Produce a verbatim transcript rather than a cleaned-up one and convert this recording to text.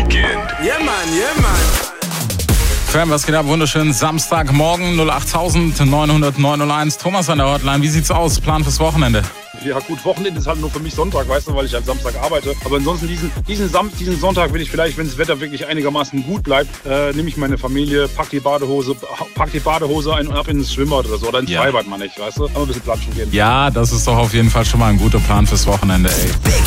Weekend. Yeah, man, yeah, man. Fam, was geht ab? Wunderschönen Samstagmorgen, null acht neun null neun null eins. Thomas an der Hotline, wie sieht's aus? Plan fürs Wochenende? Ja gut, Wochenende ist halt nur für mich Sonntag, weißt du, weil ich halt Samstag arbeite. Aber ansonsten diesen, diesen, Sam diesen Sonntag will ich vielleicht, wenn das Wetter wirklich einigermaßen gut bleibt, äh, nehme ich meine Familie, pack die Badehose, pack die Badehose ein und ab ins Schwimmbad oder so. Oder ins Ja. Freibad, meine ich, weißt du. Aber ein bisschen platschen gehen. Ja, das ist doch auf jeden Fall schon mal ein guter Plan fürs Wochenende, ey.